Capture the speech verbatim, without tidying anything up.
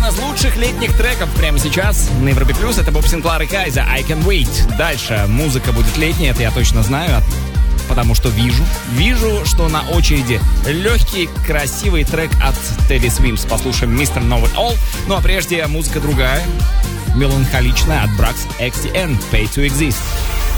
из лучших летних треков прямо сейчас на Европе Плюс. Это Боб Синклар и Кайза, I Can Wait. Дальше музыка будет летняя, это я точно знаю, потому что вижу. Вижу, что на очереди легкий, красивый трек от Teddy Swims. Послушаем мистер Know It All. Ну а прежде музыка другая, меланхоличная от Brax X T N, Pay to Exist.